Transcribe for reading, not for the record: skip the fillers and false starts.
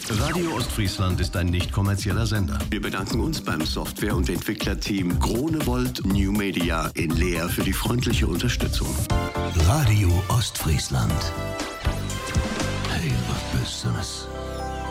Radio Ostfriesland ist ein nicht kommerzieller Sender. Wir bedanken uns beim Software- und Entwicklerteam Gronewold New Media in Leer für die freundliche Unterstützung. Radio Ostfriesland. Hey, was bist du das?